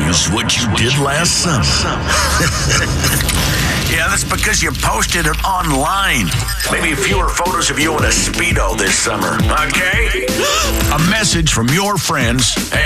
use what you did last summer. Yeah, that's because you posted it online. Maybe fewer photos of you in a Speedo this summer, okay? A message from your friends